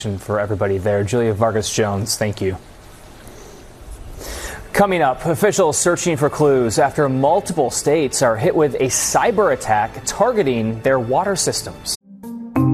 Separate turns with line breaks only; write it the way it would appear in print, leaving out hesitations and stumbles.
For everybody there. Julia Vargas Jones, thank you. Coming up, officials searching for clues after multiple states are hit with a cyber attack targeting their water systems.